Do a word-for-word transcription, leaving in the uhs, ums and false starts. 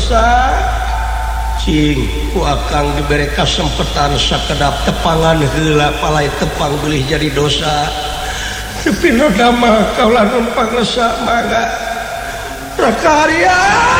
dosa cing ku akang diberi kesempatan sakedap tepangan heula palai tepang bilih jadi dosa tapi no damah kaulah numpang resa mangga prakarya